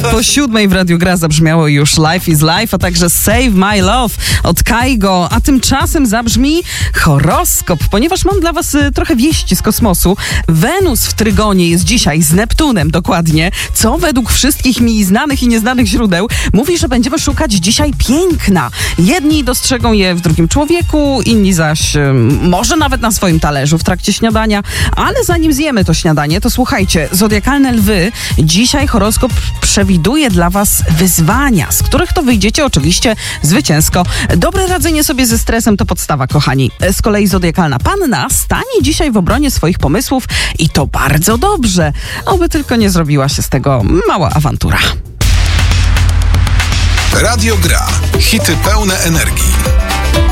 Po 7 w Radiu Gra zabrzmiało już Life is Life, a także Save My Love od Kaigo. A tymczasem zabrzmi horoskop, ponieważ mam dla was trochę wieści z kosmosu. Wenus w Trygonie jest dzisiaj z Neptunem dokładnie, co według wszystkich mi znanych i nieznanych źródeł mówi, że będziemy szukać dzisiaj piękna. Jedni dostrzegą je w drugim człowieku, inni zaś może nawet na swoim talerzu w trakcie śniadania. Ale zanim zjemy to śniadanie, to słuchajcie, zodiakalne lwy, dzisiaj horoskop przewiduje dla was wyzwania, z których to wyjdziecie oczywiście zwycięsko. Dobre radzenie sobie ze stresem to podstawa, kochani. Z kolei zodiakalna panna stanie dzisiaj w obronie swoich pomysłów i to bardzo dobrze, oby tylko nie zrobiła się z tego mała awantura. Radio Gra. Hity pełne energii.